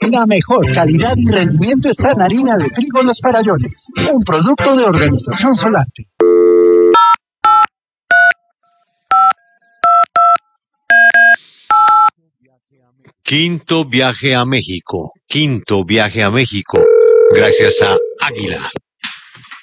La mejor calidad y rendimiento está en harina de trigo Los Farallones, un producto de Organización Solarte. Quinto viaje a México. Gracias a Águila.